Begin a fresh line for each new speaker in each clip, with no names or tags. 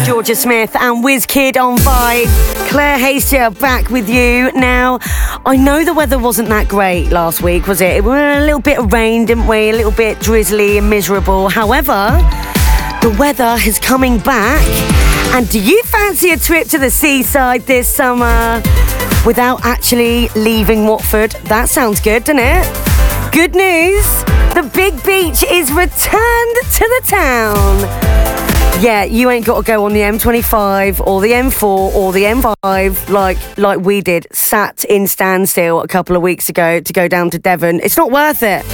Georgia Smith and Wizkid on Vibe. Claire Hasty back with you. Now, I know the weather wasn't that great last week, was it? We were a little bit of rain, didn't we? A little bit drizzly and miserable. However, the weather is coming back. And do you fancy a trip to the seaside this summer without actually leaving Watford? That sounds good, doesn't it? Good news, the Big Beach is returned to the town. Yeah, you ain't got to go on the M25 or the M4 or the M5 like we did, sat in standstill a couple of weeks ago to go down to Devon. It's not worth it.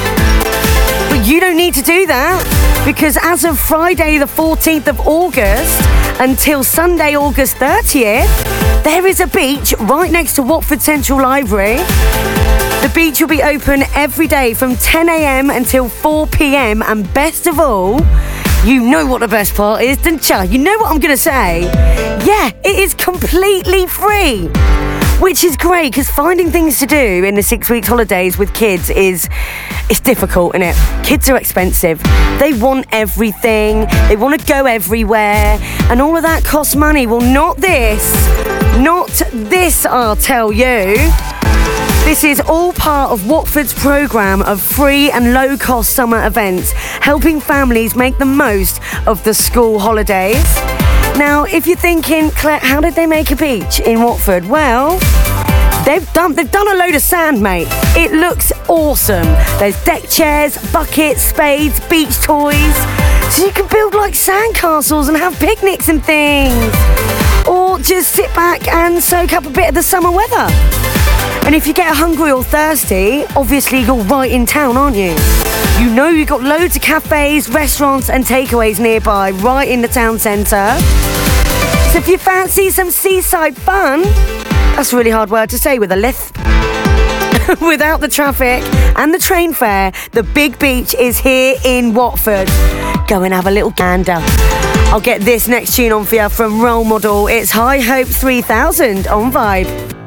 But you don't need to do that, because as of Friday the 14th of August until Sunday August 30th, there is a beach right next to Watford Central Library. The beach will be open every day from 10 a.m. until 4 p.m. and best of all, you know what the best part is, don't you? You know what I'm going to say? Yeah, it is completely free. Which is great, because finding things to do in the 6 weeks holidays with kids it's difficult, isn't it? Kids are expensive. They want everything. They want to go everywhere. And all of that costs money. Well, not this. Not this, I'll tell you. This is all part of Watford's programme of free and low-cost summer events, helping families make the most of the school holidays. Now, if you're thinking, Claire, how did they make a beach in Watford? Well, they've done a load of sand, mate. It looks awesome. There's deck chairs, buckets, spades, beach toys. So you can build like sandcastles and have picnics and things. Or just sit back and soak up a bit of the summer weather. And if you get hungry or thirsty, obviously you're right in town, aren't you? You know you've got loads of cafes, restaurants and takeaways nearby, right in the town centre. So if you fancy some seaside fun, that's a really hard word to say with a lisp. Without the traffic and the train fare, the Big Beach is here in Watford. Go and have a little gander. I'll get this next tune on for you from Role Model. It's High Hope 3000 on Vibe.